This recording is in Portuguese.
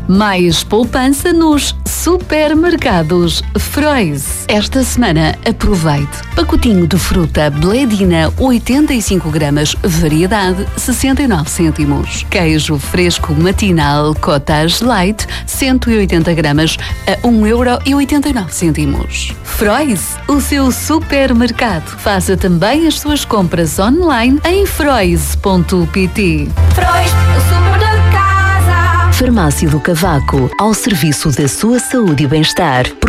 Mais poupança nos supermercados Frois. Esta semana aproveite. Pacotinho de fruta Bledina 85 gramas, variedade 69 cêntimos. Queijo fresco matinal Cottage Light 180 gramas a 1,89 €. Frois, o seu supermercado. Faça também as suas compras online em frois.pt. Frois, o super da casa. Farmácia do Cavaco, ao serviço da sua saúde e bem-estar.